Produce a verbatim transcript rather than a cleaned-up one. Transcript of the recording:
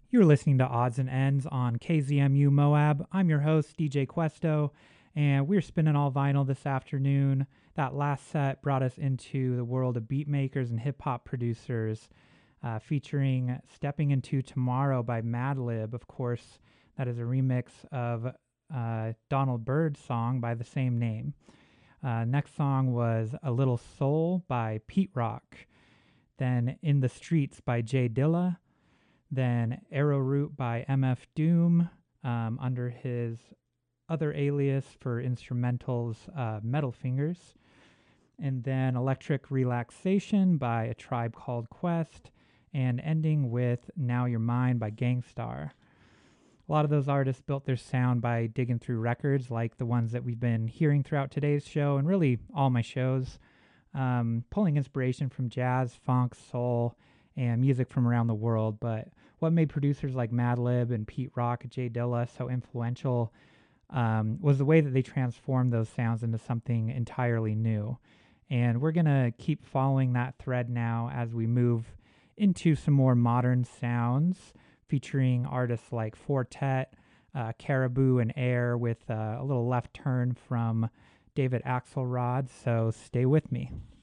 You're listening to Odds and Ends on K Z M U Moab. I'm your host, D J Questo, and we're spinning all vinyl this afternoon. That last set brought us into the world of beat makers and hip hop producers, uh, featuring Stepping Into Tomorrow by Madlib. Of course, that is a remix of uh, Donald Byrd's song by the same name. Uh, next song was A Little Soul by Pete Rock. Then In the Streets by Jay Dilla. Then Arrowroot by M F Doom, um, under his other alias for instrumentals, uh, Metal Fingers. And then Electric Relaxation by A Tribe Called Quest. And ending with Now You're Mine by Gangstar. A lot of those artists built their sound by digging through records like the ones that we've been hearing throughout today's show and really all my shows, um, pulling inspiration from jazz, funk, soul, and music from around the world. But what made producers like Madlib and Pete Rock and Jay Dilla so influential um, was the way that they transformed those sounds into something entirely new. And we're going to keep following that thread now as we move into some more modern sounds featuring artists like Fortet, uh, Caribou, and Air with uh, a little left turn from David Axelrod. So stay with me.